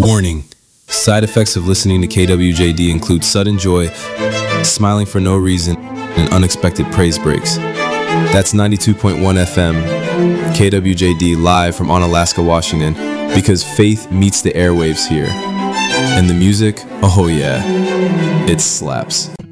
Warning. Side effects of listening to KWJD include sudden joy, smiling for no reason, and unexpected praise breaks. That's 92.1 FM, KWJD live from Onalaska, Washington, because faith meets the airwaves here. And the music, oh yeah, it slaps.